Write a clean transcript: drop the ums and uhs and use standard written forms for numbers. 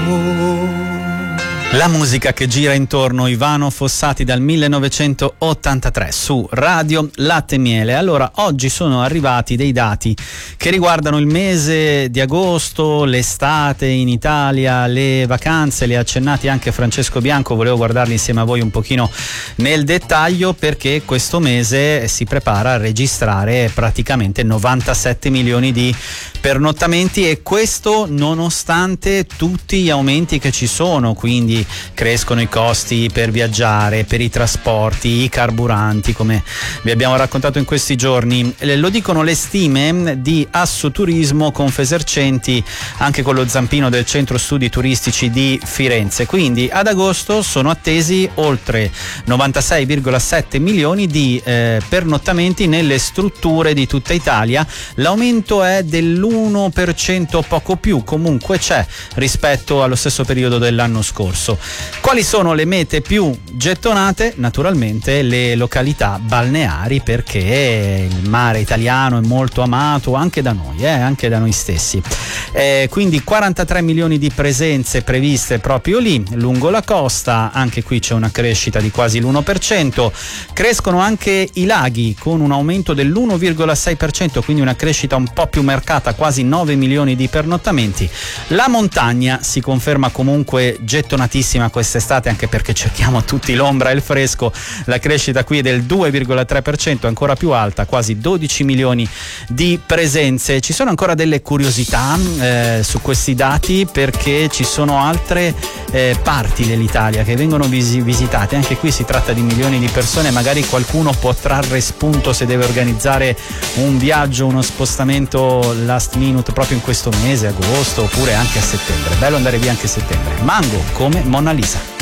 La musica che gira intorno, Ivano Fossati dal 1983 su Radio Latte e Miele. Allora, oggi sono arrivati dei dati che riguardano il mese di agosto, l'estate in Italia, le vacanze, li ha accennati anche Francesco Bianco, volevo guardarli insieme a voi un pochino nel dettaglio perché questo mese si prepara a registrare praticamente 97 milioni di pernottamenti e questo nonostante tutti gli aumenti che ci sono, quindi crescono i costi per viaggiare, per i trasporti, i carburanti, come vi abbiamo raccontato in questi giorni. Lo dicono le stime di Assoturismo Confesercenti, anche con lo zampino del Centro Studi Turistici di Firenze. Quindi ad agosto sono attesi oltre 96,7 milioni di pernottamenti nelle strutture di tutta Italia. L'aumento è dell'1%, poco più, comunque c'è rispetto allo stesso periodo dell'anno scorso. Quali sono le mete più gettonate? Naturalmente le località balneari, perché il mare italiano è molto amato anche da noi stessi. Quindi 43 milioni di presenze previste proprio lì, lungo la costa, anche qui c'è una crescita di quasi l'1%. Crescono anche i laghi con un aumento dell'1,6%, quindi una crescita un po' più marcata, quasi 9 milioni di pernottamenti. La montagna si conferma comunque gettonatissima quest'estate, anche perché cerchiamo tutti l'ombra e il fresco. La crescita qui è del 2,3%, ancora più alta, quasi 12 milioni di presenze. Ci sono ancora delle curiosità su questi dati, perché ci sono altre parti dell'Italia che vengono visitate. Anche qui si tratta di milioni di persone, magari qualcuno può trarre spunto se deve organizzare un viaggio, uno spostamento last minute proprio in questo mese, agosto, oppure anche a settembre. Bello andare via anche a settembre. Mango come Mona Lisa.